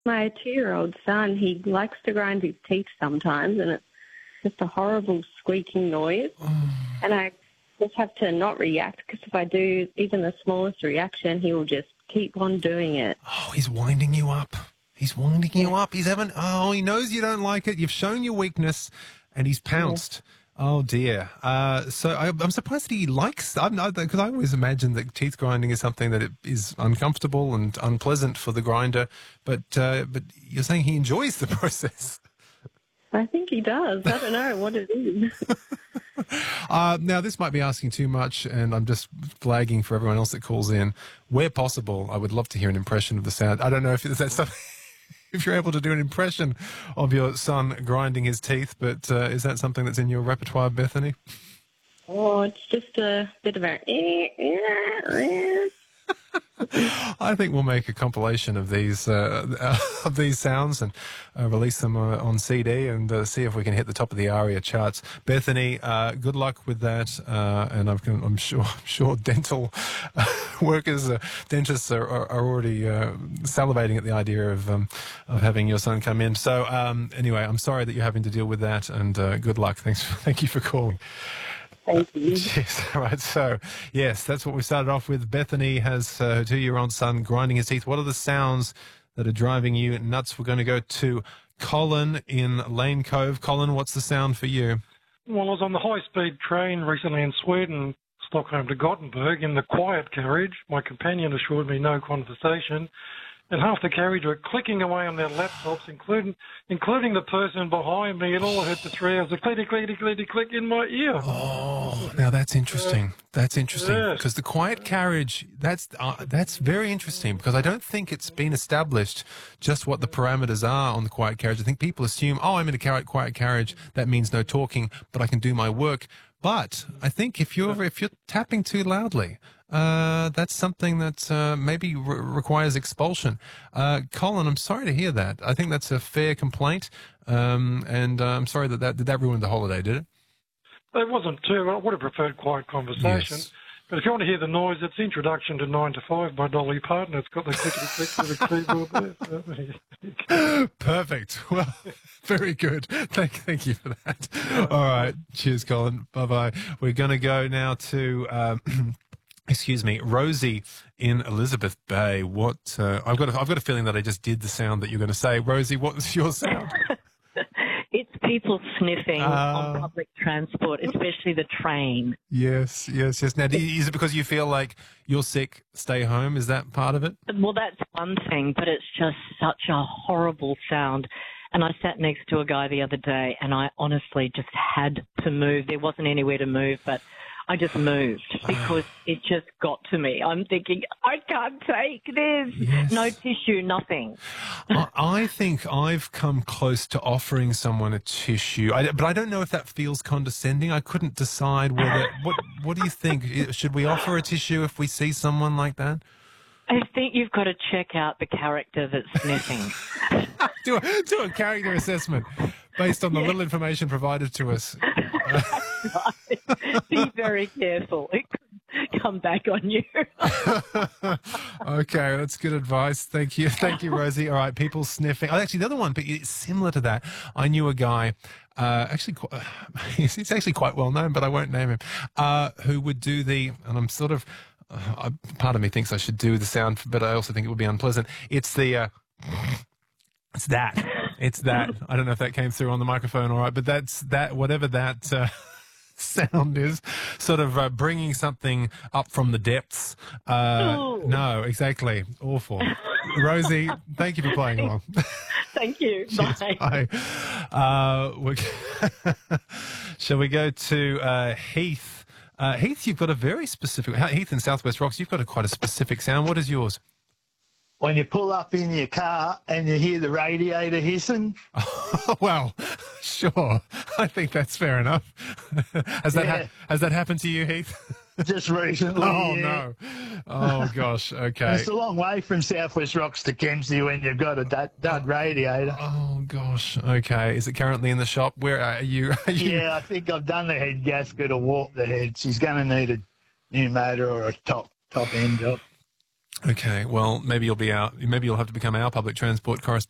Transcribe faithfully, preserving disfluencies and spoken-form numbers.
My two-year-old son, he likes to grind his teeth sometimes, and it's just a horrible squeaking noise. And I just have to not react, because if I do even the smallest reaction, he will just keep on doing it. Oh, he's winding you up. He's winding you up. He's having, oh, he knows you don't like it. You've shown your weakness, and he's pounced. Yeah. Oh, dear. Uh, so I, I'm surprised that he likes, because I always imagine that teeth grinding is something that it is uncomfortable and unpleasant for the grinder, but uh, but you're saying he enjoys the process. I think he does. I don't know what it is. uh, now, this might be asking too much, and I'm just flagging for everyone else that calls in. Where possible, I would love to hear an impression of the sound. I don't know if that's something... if you're able to do an impression of your son grinding his teeth, but uh, is that something that's in your repertoire, Bethany? Oh, it's just a bit of a... I think we'll make a compilation of these uh, of these sounds and uh, release them uh, on C D and uh, see if we can hit the top of the ARIA charts. Bethany, uh, good luck with that, uh, and I'm, I'm sure I'm sure dental workers, uh, dentists are, are, are already uh, salivating at the idea of um, of having your son come in. So um, anyway, I'm sorry that you're having to deal with that, and uh, good luck. Thanks, for, thank you for calling. Thank you. Yes, all right. So, yes, that's what we started off with. Bethany has uh, her two-year-old son grinding his teeth. What are the sounds that are driving you nuts? We're going to go to Colin in Lane Cove. Colin, what's the sound for you? Well, I was on the high-speed train recently in Sweden, Stockholm to Gothenburg, in the quiet carriage. My companion assured me no conversation. And half the carriage were clicking away on their laptops, including including the person behind me, and all I heard for three hours, a clickety, clickety, clickety, click in my ear. Oh, now that's interesting. Uh, that's interesting, because yes. the quiet carriage, that's uh, that's very interesting, because I don't think it's been established just what the parameters are on the quiet carriage. I think people assume, oh, I'm in a quiet carriage, that means no talking, but I can do my work. But I think if you're if you're tapping too loudly, uh, that's something that uh, maybe re- requires expulsion. Uh, Colin, I'm sorry to hear that. I think that's a fair complaint, um, and uh, I'm sorry that that did that ruin the holiday, did it? It wasn't too. I would have preferred quiet conversation. Yes. But if you want to hear the noise, it's Introduction to Nine to Five by Dolly Parton. It's got the clickety-click to the keyboard there. Perfect. Well, very good. Thank, thank you for that. All right. Cheers, Colin. Bye-bye. We're going to go now to... Um, Excuse me, Rosie in Elizabeth Bay. What uh, I've got, a, I've got a feeling that I just did the sound that you're going to say. Rosie, what was your sound? It's people sniffing uh, on public transport, especially the train. Yes, yes, yes. Now, do you, is it because you feel like you're sick, stay home? Is that part of it? Well, that's one thing, but it's just such a horrible sound. And I sat next to a guy the other day, and I honestly just had to move. There wasn't anywhere to move, but I just moved because it just got to me. I'm thinking, I can't take this. Yes. No tissue, nothing. I, I think I've come close to offering someone a tissue, I, but I don't know if that feels condescending. I couldn't decide whether. What What do you think? Should we offer a tissue if we see someone like that? I think you've got to check out the character that's sniffing. do, a, do a character assessment based on the yeah. little information provided to us. Right. Be very careful. It could come back on you. Okay, that's good advice. Thank you. Thank you, Rosie. All right, people sniffing. Oh, actually, the other one, but it's similar to that. I knew a guy, uh, actually, uh, he's actually quite well known, but I won't name him, uh, who would do the, and I'm sort of, uh, part of me thinks I should do the sound, but I also think it would be unpleasant. It's the, uh, it's that. It's that. I don't know if that came through on the microphone all right, but that's that, whatever that uh, sound is, sort of uh, bringing something up from the depths. Uh, no, exactly. Awful. Rosie, thank you for playing along. Thank you. Cheers, Bye. bye. Uh, we Shall we go to uh, Heath? Uh, Heath, you've got a very specific, Heath in Southwest Rocks, you've got a quite a specific sound. What is yours? When you pull up in your car and you hear the radiator hissing. Oh, well, sure. I think that's fair enough. has that yeah. ha- has that happened to you, Heath? Just recently. Oh, yeah. no. Oh, gosh. Okay. It's a long way from Southwest Rocks to Kempsey when you've got a dud, dud radiator. Oh, gosh. Okay. Is it currently in the shop? Where are you? Are you... Yeah, I think I've done the head gasket or warped the head. She's going to need a new motor or a top top end job. Okay, well, maybe you'll be out. Maybe you'll have to become our public transport correspondent.